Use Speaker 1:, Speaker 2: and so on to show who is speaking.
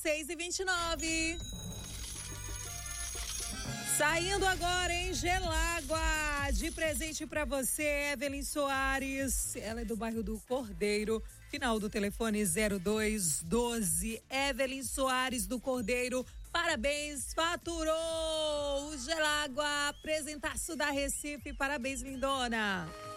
Speaker 1: 6h29. Saindo agora em Gelágua, de presente pra você, Evelyn Soares. Ela é do bairro do Cordeiro, final do telefone 0212. Evelyn Soares do Cordeiro, parabéns, faturou o Gelágua, presentaço da Recife, parabéns, lindona.